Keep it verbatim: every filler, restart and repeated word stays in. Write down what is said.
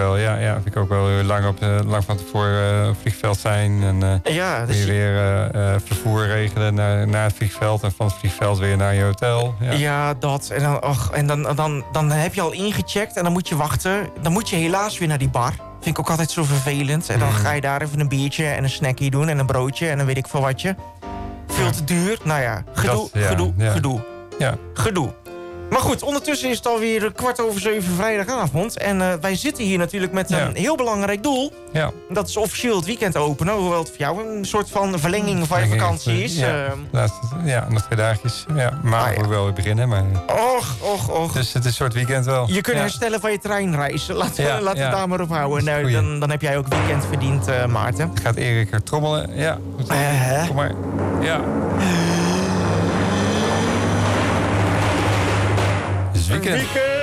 wel. Ja, ja, vind ik ook wel heel lang, op, uh, lang van tevoren uh, op het vliegveld zijn. En uh, ja, dus weer, weer uh, uh, vervoer regelen naar, naar het vliegveld. En van het vliegveld weer naar je hotel. Ja, ja dat. En, dan, och, en dan, dan, dan heb je al ingecheckt en dan moet je wachten. Dan moet je helaas weer naar die bar. Vind ik ook altijd zo vervelend. En dan mm. ga je daar even een biertje en een snackie doen en een broodje en dan weet ik veel wat je. Veel ja. te duur. Nou ja, gedoe, dat, ja, gedoe, ja. gedoe. Ja. Gedoe. Maar goed, ondertussen is het alweer kwart over zeven vrijdagavond. En uh, wij zitten hier natuurlijk met een ja. heel belangrijk doel. Ja. Dat is officieel het weekend openen. Hoewel het voor jou een soort van verlenging van je vakantie is. Ja, uh, Laatste, ja nog twee dagjes. Ja, maar ah, ja. wel weer beginnen. Maar... Och, och, och. Dus het is een soort weekend wel. Je kunt ja. herstellen van je treinreis. Laat, ja, laat ja. het daar maar op houden. Nou, dan, dan heb jij ook weekend verdiend, uh, Maarten. Gaat Erik er trommelen? Ja. Uh, Kom maar. Ja. Weekend.